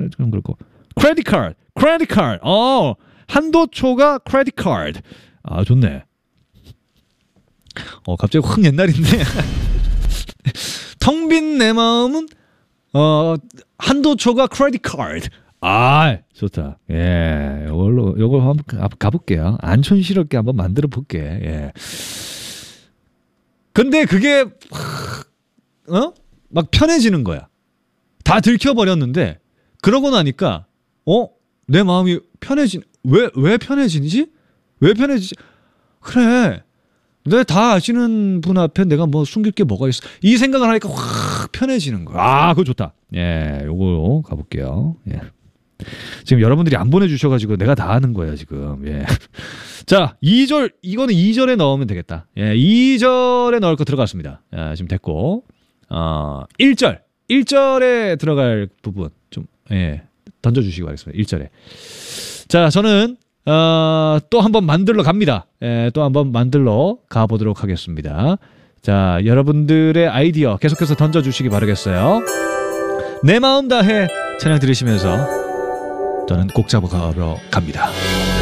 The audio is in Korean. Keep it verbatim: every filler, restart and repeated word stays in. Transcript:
좀 그렇고. 크레딧 카드, 크레딧 카드. 어, 한도초가 크레딧 카드. 아, 좋네. 어, 갑자기 확 옛날인데. 텅 빈 내 마음은 어, 한도초가 크레딧 카드. 아, 좋다. 예, 이걸로 이걸 한번 가볼게요. 안촌스럽게 한번 만들어 볼게. 예. 근데 그게 어? 막 편해지는 거야. 다 들켜버렸는데 그러고 나니까 어? 내 마음이 편해진 왜, 왜 편해지지? 왜 편해지지? 그래. 내 다 아시는 분 앞에 내가 뭐 숨길 게 뭐가 있어. 이 생각을 하니까 확 편해지는 거야. 아, 그거 좋다. 예, 요거 가볼게요. 예. 지금 여러분들이 안 보내주셔가지고 내가 다 하는 거예요, 지금. 예. 자, 이 절, 이거는 이 절에 넣으면 되겠다. 예, 이 절에 넣을 거 들어갔습니다. 예, 지금 됐고. 어, 일 절. 일 절에 들어갈 부분 좀, 예, 던져주시기 바라겠습니다. 일 절에. 자, 저는, 어, 또 한번 만들러 갑니다. 예, 또 한번 만들러 가보도록 하겠습니다. 자, 여러분들의 아이디어 계속해서 던져주시기 바라겠어요. 내 마음 다해 찬양 들으시면서 저는 곡 잡아가러 갑니다.